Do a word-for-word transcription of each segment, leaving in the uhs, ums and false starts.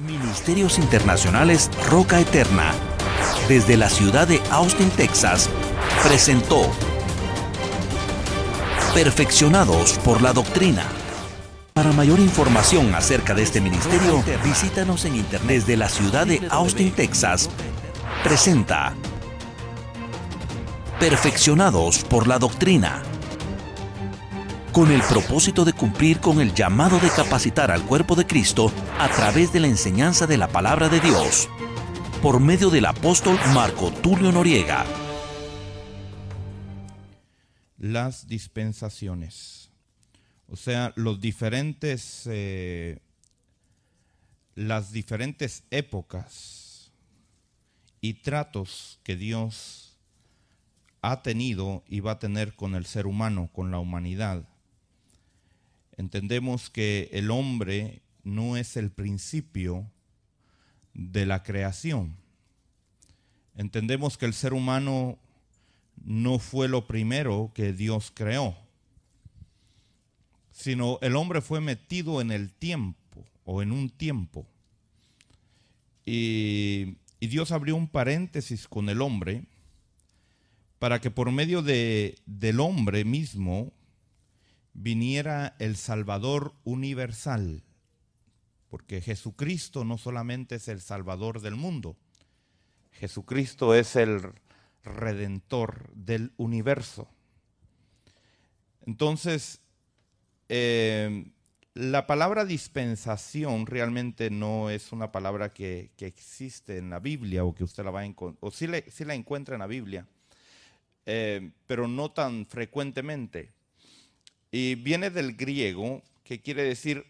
Ministerios Internacionales Roca Eterna, desde la ciudad de Austin, Texas, presentó Perfeccionados por la Doctrina. Para mayor información acerca de este ministerio, visítanos en internet. Desde la ciudad de Austin, Texas, presenta Perfeccionados por la Doctrina, con el propósito de cumplir con el llamado de capacitar al cuerpo de Cristo a través de la enseñanza de la palabra de Dios, por medio del apóstol Marco Tulio Noriega. Las dispensaciones, o sea, los diferentes, eh, las diferentes épocas y tratos que Dios ha tenido y va a tener con el ser humano, con la humanidad. Entendemos que el hombre no es el principio de la creación. Entendemos que el ser humano no fue lo primero que Dios creó, sino el hombre fue metido en el tiempo o en un tiempo. Y, y Dios abrió un paréntesis con el hombre para que por medio de, del hombre mismo viniera el Salvador universal, porque Jesucristo no solamente es el Salvador del mundo, Jesucristo es el Redentor del universo. Entonces, eh, la palabra dispensación realmente no es una palabra que, que existe en la Biblia o que usted la va a encontrar, o sí, le, sí la encuentra en la Biblia, eh, pero no tan frecuentemente. Y viene del griego, que quiere decir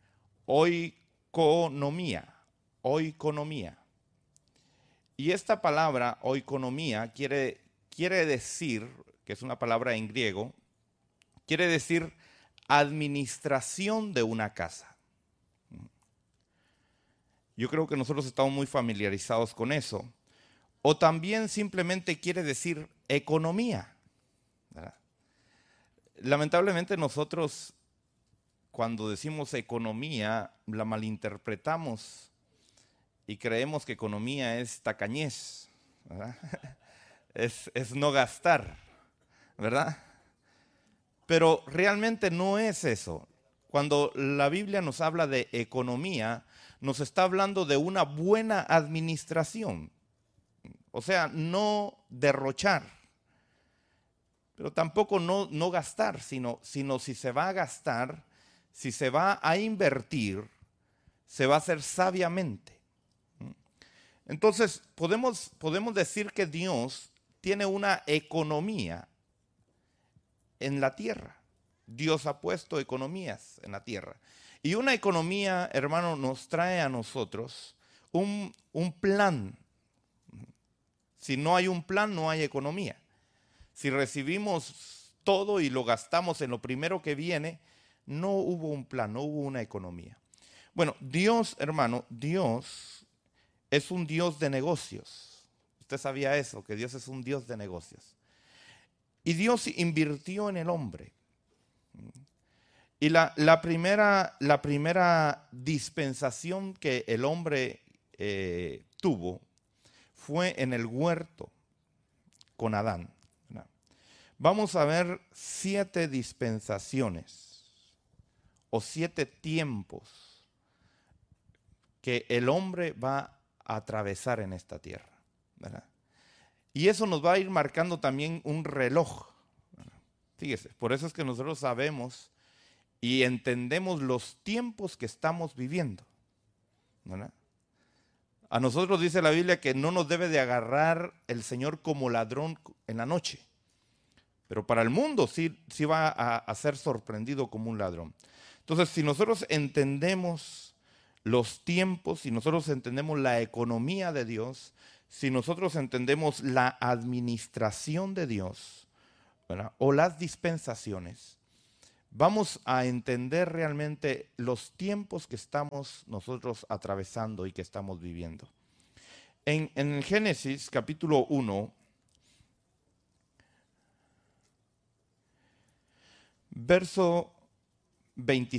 oikonomía, oikonomía. Y esta palabra, oikonomía, quiere, quiere decir, que es una palabra en griego, quiere decir administración de una casa. Yo creo que nosotros estamos muy familiarizados con eso. O también simplemente quiere decir economía, ¿verdad? Lamentablemente nosotros, cuando decimos economía, la malinterpretamos y creemos que economía es tacañez, ¿verdad? Es, es no gastar, ¿verdad? Pero realmente no es eso. Cuando la Biblia nos habla de economía, nos está hablando de una buena administración. O sea, no derrochar. Pero tampoco no, no gastar, sino, sino si se va a gastar, si se va a invertir, se va a hacer sabiamente. Entonces, podemos, podemos decir que Dios tiene una economía en la tierra. Dios ha puesto economías en la tierra. Y una economía, hermano, nos trae a nosotros un, un plan. Si no hay un plan, no hay economía. Si recibimos todo y lo gastamos en lo primero que viene, no hubo un plan, no hubo una economía. Bueno, Dios, hermano, Dios es un Dios de negocios. Usted sabía eso, que Dios es un Dios de negocios. Y Dios invirtió en el hombre. Y la, la, primera, la primera dispensación que el hombre eh, tuvo fue en el huerto con Adán. Vamos a ver siete dispensaciones o siete tiempos que el hombre va a atravesar en esta tierra, ¿verdad? Y eso nos va a ir marcando también un reloj, ¿verdad? Fíjese, por eso es que nosotros sabemos y entendemos los tiempos que estamos viviendo, ¿verdad? A nosotros dice la Biblia que no nos debe de agarrar el Señor como ladrón en la noche. Pero para el mundo sí, sí va a, a ser sorprendido como un ladrón. Entonces, si nosotros entendemos los tiempos, si nosotros entendemos la economía de Dios, si nosotros entendemos la administración de Dios, ¿verdad?, o las dispensaciones, vamos a entender realmente los tiempos que estamos nosotros atravesando y que estamos viviendo. En, en Génesis capítulo uno, verso veinticinco